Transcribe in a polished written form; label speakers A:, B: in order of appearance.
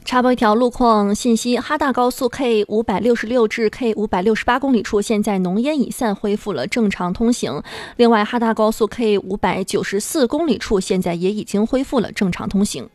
A: 插播一条路况信息，哈大高速 K566至 K568公里处现在浓烟已散，恢复了正常通行。另外，哈大高速 K594公里处现在也已经恢复了正常通行。